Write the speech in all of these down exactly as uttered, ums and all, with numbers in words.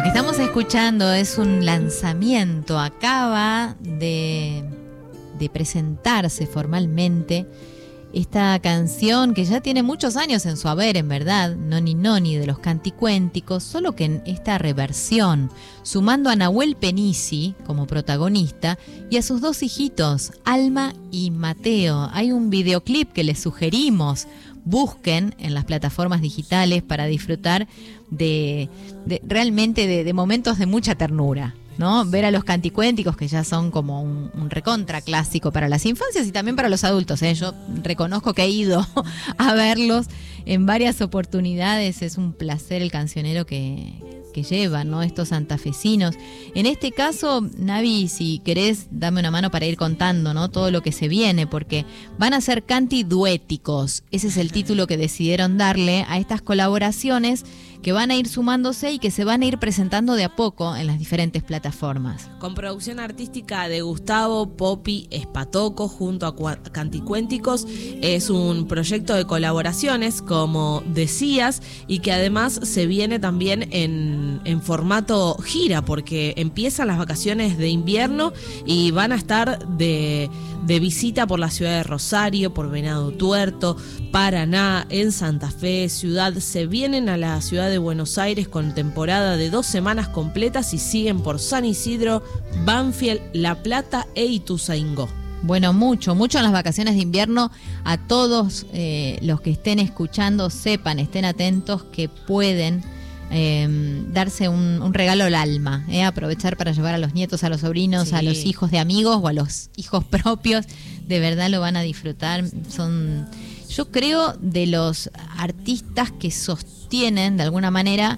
Estamos escuchando, es un lanzamiento, acaba de, de presentarse formalmente esta canción que ya tiene muchos años en su haber, en verdad, Noni Noni de los Canticuénticos, solo que en esta reversión, sumando a Nahuel Penisi como protagonista y a sus dos hijitos, Alma y Mateo. Hay un videoclip que les sugerimos busquen en las plataformas digitales para disfrutar de, de realmente de, de momentos de mucha ternura, ¿no? Ver a los Canticuénticos, que ya son como un, un recontra clásico para las infancias y también para los adultos, ¿eh? Yo reconozco que he ido a verlos en varias oportunidades. Es un placer el cancionero que, que llevan, ¿no? Estos santafesinos. En este caso, Navi, si querés, dame una mano para ir contando, ¿no? Todo lo que se viene, porque van a ser cantiduéticos. Ese es el título que decidieron darle a estas colaboraciones que van a ir sumándose y que se van a ir presentando de a poco en las diferentes plataformas. Con producción artística de Gustavo Popi Espatoco junto a Canticuénticos. Es un proyecto de colaboraciones, como decías, y que además se viene también en, en formato gira, porque empiezan las vacaciones de invierno y van a estar de, de visita por la ciudad de Rosario, por Venado Tuerto, Paraná, en Santa Fe, Ciudad. Se vienen a la ciudad de Buenos Aires con temporada de dos semanas completas y siguen por San Isidro, Banfield, La Plata e Ituzaingó. Bueno, mucho, mucho en las vacaciones de invierno. A todos eh, los que estén escuchando, sepan, estén atentos que pueden eh, darse un, un regalo al alma, eh, aprovechar para llevar a los nietos, a los sobrinos, sí, a los hijos de amigos o a los hijos propios. De verdad lo van a disfrutar. Son, yo creo, de los artistas que sostienen de alguna manera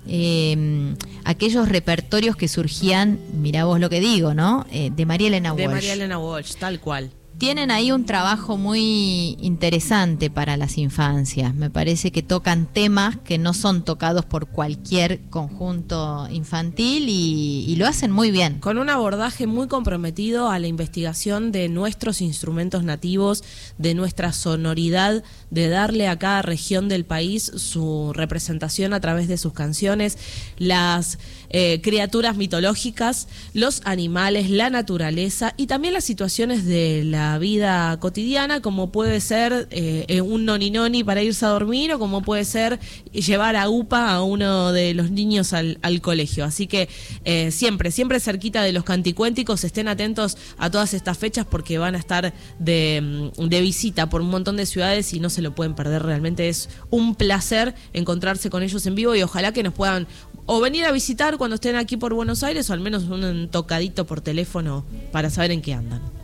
eh, aquellos repertorios que surgían, mirá vos lo que digo, ¿no? Eh, de María Elena Walsh. De María Elena Walsh, tal cual. Tienen ahí un trabajo muy interesante para las infancias. Me parece que tocan temas que no son tocados por cualquier conjunto infantil y, y lo hacen muy bien. Con un abordaje muy comprometido a la investigación de nuestros instrumentos nativos, de nuestra sonoridad, de darle a cada región del país su representación a través de sus canciones, las eh, criaturas mitológicas, los animales, la naturaleza y también las situaciones de la vida cotidiana, como puede ser eh, un noni noni para irse a dormir, o como puede ser llevar a UPA a uno de los niños al, al colegio. Así que eh, siempre, siempre cerquita de los Canticuénticos, estén atentos a todas estas fechas porque van a estar de, de visita por un montón de ciudades y no se lo pueden perder. Realmente es un placer encontrarse con ellos en vivo y ojalá que nos puedan o venir a visitar cuando estén aquí por Buenos Aires, o al menos un tocadito por teléfono para saber en qué andan.